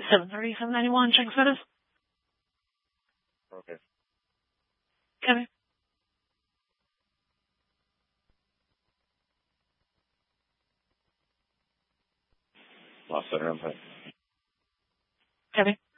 730-791, check status. Okay. Copy. Lost center input. Copy.